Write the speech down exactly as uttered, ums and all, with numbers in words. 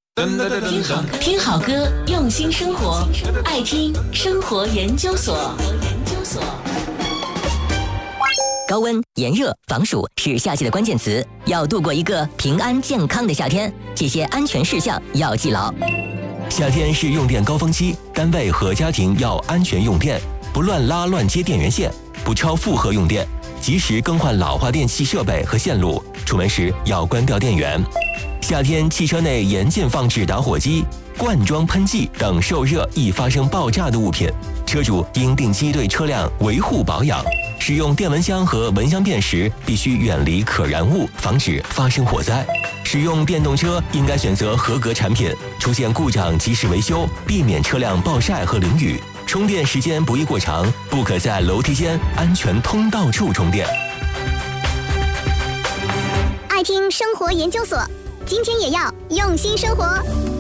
听好听好歌，用心生活，爱听生活研究所。 高温、炎热、防暑是夏季的关键词，要度过一个平安健康的夏天，这些安全事项要记牢。 夏天是用电高峰期，单位和家庭要安全用电，不乱拉乱接电源线，不超负荷用电，及时更换老化电器设备和线路，出门时要关掉电源。夏天汽车内严禁放置打火机、罐装喷剂等受热易发生爆炸的物品，车主应定期对车辆维护保养。使用电蚊香和蚊香片时，必须远离可燃物，防止发生火灾。使用电动车应该选择合格产品，出现故障及时维修，避免车辆暴晒和淋雨。充电时间不宜过长，不可在楼梯间、安全通道处充电。 爱听生活研究所，今天也要用心生活。